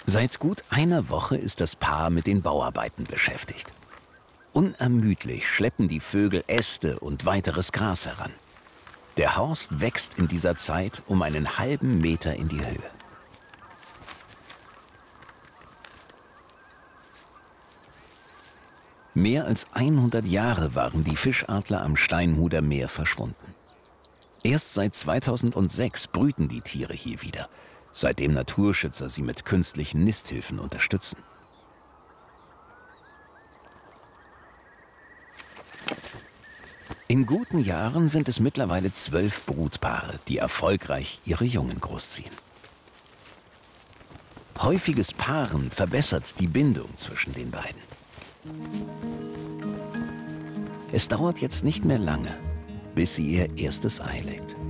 Seit gut einer Woche ist das Paar mit den Bauarbeiten beschäftigt. Unermüdlich schleppen die Vögel Äste und weiteres Gras heran. Der Horst wächst in dieser Zeit um einen halben Meter in die Höhe. Mehr als 100 Jahre waren die Fischadler am Steinhuder Meer verschwunden. Erst seit 2006 brüten die Tiere hier wieder, seitdem Naturschützer sie mit künstlichen Nisthilfen unterstützen. In guten Jahren sind es mittlerweile 12 Brutpaare, die erfolgreich ihre Jungen großziehen. Häufiges Paaren verbessert die Bindung zwischen den beiden. Es dauert jetzt nicht mehr lange, bis sie ihr erstes Ei legt.